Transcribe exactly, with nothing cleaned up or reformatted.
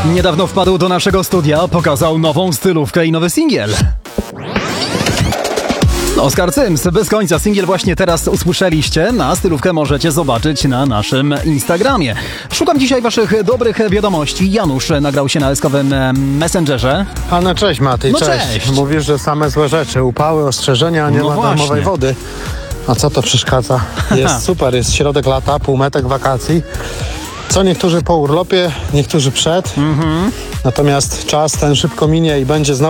Niedawno wpadł do naszego studia, pokazał nową stylówkę i nowy singiel. Oskar Cyms, bez końca. Singiel właśnie teraz usłyszeliście, na stylówkę możecie zobaczyć na naszym Instagramie. Szukam dzisiaj waszych dobrych wiadomości. Janusz nagrał się na eskowym Messengerze. Anna, cześć Maty, No cześć. cześć. Mówisz, że same złe rzeczy, upały, ostrzeżenia, nie No ma właśnie. darmowej wody. A co to przeszkadza? Jest super, jest środek lata, półmetek wakacji. Co niektórzy po urlopie, niektórzy przed. Mhm. Natomiast czas ten szybko minie i będzie znowu